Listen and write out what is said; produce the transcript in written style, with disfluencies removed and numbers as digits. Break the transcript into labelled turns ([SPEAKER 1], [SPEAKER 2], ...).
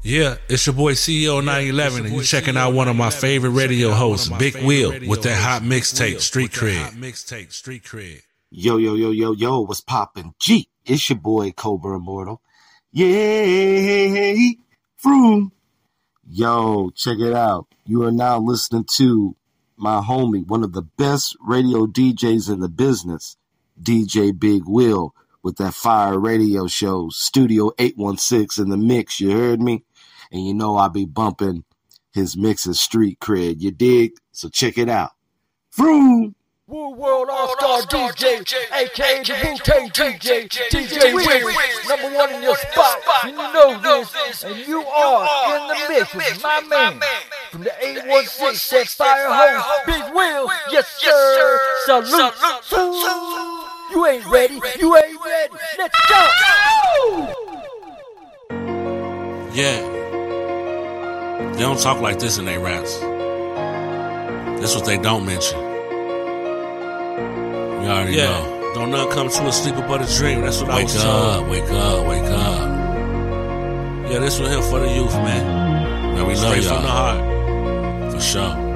[SPEAKER 1] Yeah, it's your boy CEO 911, and you checking out one of my favorite radio hosts, Big Will, with that hot mixtape, Street Cred.
[SPEAKER 2] Yo, what's poppin'? G, it's your boy Cobra Immortal. Yay, Froom. Yo, check it out. You are now listening to my homie, one of the best radio DJs in the business, DJ Big Will, with that fire radio show, Studio 816 in the mix, you heard me? And you know I'll be bumping his mixes Street Cred, you dig? So check it out. Vroom!
[SPEAKER 3] Woo World All-Star DJ, a.k.a. the Wu-Tang DJ, DJ Will, number one in your spot, and you know this, and you are in the mix with my man, from the 816, that fire host, Big Will, yes sir, salute, you ain't ready, let's go!
[SPEAKER 1] Yeah. They don't talk like this in their raps. That's what they don't mention. You already know. Don't none come to a sleeper but a dream. That's what I was told. Wake up. Yeah, this one here for the youth, man. Man, we love y'all. Straight from the heart. For sure.